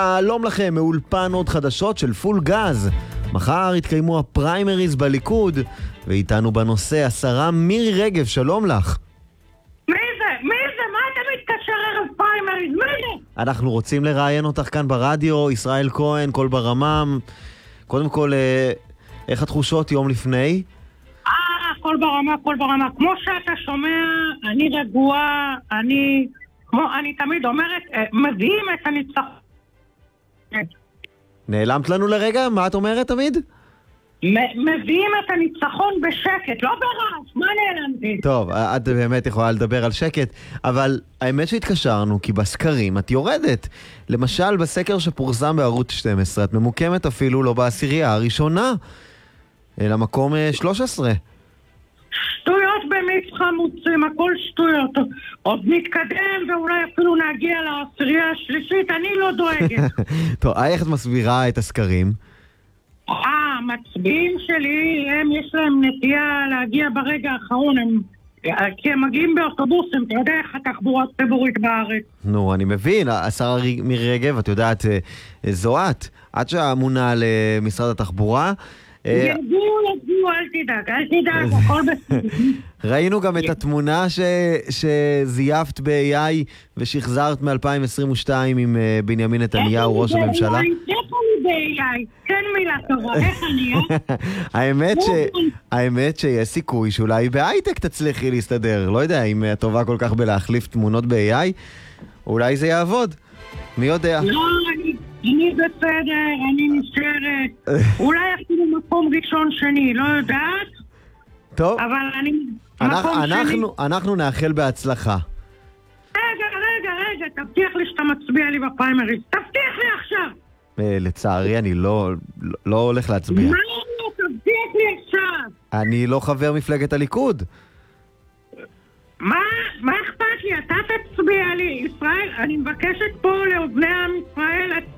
שלום לכם, מאולפן עוד חדשות של פול גז. מחר יתקיימו הפריימריז בליכוד, ואיתנו בנושא השרה מירי רגב, שלום לך. מי זה? מה אתה מתקשר ערב פריימריז? מי זה? אנחנו רוצים לראיין אותך כאן ברדיו, ישראל כהן, קול ברמם. קודם כל, איך התחושות יום לפני? קול ברמה. כמו שאתה שומע, אני רגועה, אני תמיד אומרת, מביאים את הניצחון. נעלמת לנו לרגע? מה את אומרת תמיד? מביאים את הניצחון בשקט, לא ברעש, מה נעלמתי? טוב, את באמת יכולה לדבר על שקט, אבל האמת שהתקשרנו, כי בסקרים את יורדת. למשל, בסקר שפורסם בערוץ 12, את ממוקמת אפילו לא בעשירייה הראשונה, אלא מקום 13. שטויות במיץ חמוצים, הכל שטויות. עוד נתקדם ואולי אפילו נגיע לעשירייה השלישית, אני לא דואגת. טוב, איך את מסבירה את הסקרים? המצביעים שלי, יש להם נטייה להגיע ברגע האחרון, כי הם מגיעים באוטובוסים, אתה יודע איך התחבורה הציבורית בארץ. נו, אני מבין, השרה מירי רגב, את יודעת, זו את שאמונה למשרד התחבורה. ידעו, אל תדאג, הכל בסדר. ראינו גם את התמונה שזייפת ב-AI ושחזרת מ-2022 עם בנימין נתניהו, ראש הממשלה. איך אני ב-AI? כן מילה טובה, איך אני? האמת שיש סיכוי שאולי בהייטק תצליחי להסתדר. לא יודע, אם את טובה כל כך בלהחליף תמונות ב-AI, אולי זה יעבוד. מי יודע? לא, אני בסדר, אני נשארת. אולי אפילו מקום ראשון שני, לא יודעת. טוב. אבל אני... אנחנו נאחל בהצלחה. רגע, תבטיח לי שאתה מצביע לי בפריימריז. תבטיח לי עכשיו. לצערי, אני לא הולך להצביע. מה? תבטיח לי עכשיו. אני לא חבר מפלגת הליכוד. מה אכפת לי? אתה תצביע לי, ישראל. אני מבקשת פה לאוזני עם ישראל,